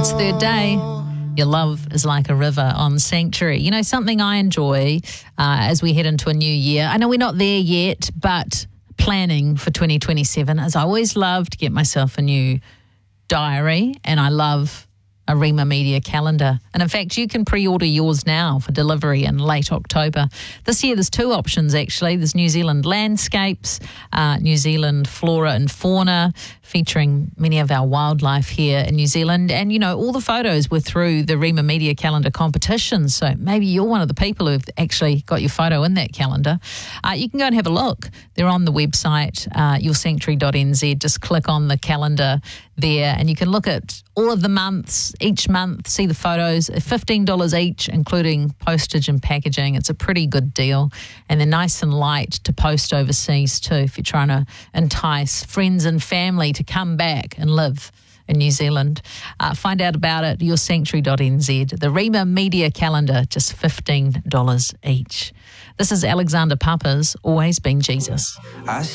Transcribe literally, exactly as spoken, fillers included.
its third day. Your love is like a river on Sanctuary. You know, something I enjoy uh, as we head into a new year. I know we're not there yet, but planning for twenty twenty-seven is I always love to get myself a new diary, and I love a Rima Media calendar. And in fact, you can pre-order yours now for delivery in late October. This year there's two options actually. There's New Zealand landscapes, uh, New Zealand flora and fauna, featuring many of our wildlife here in New Zealand. And, you know, all the photos were through the Rima Media calendar competition. So maybe you're one of the people who've actually got your photo in that calendar. Uh, you can go and have a look. They're on the website, uh, your sanctuary dot n z. Just click on the calendar there and you can look at all of the months, each month, see the photos, fifteen dollars each, including postage and packaging. It's a pretty good deal. And they're nice and light to post overseas too, if you're trying to entice friends and family to come back and live in New Zealand. Uh, find out about it, your sanctuary dot n z. The Rima Media calendar, just fifteen dollars each. This is Alexander Papas, Always Been Jesus. I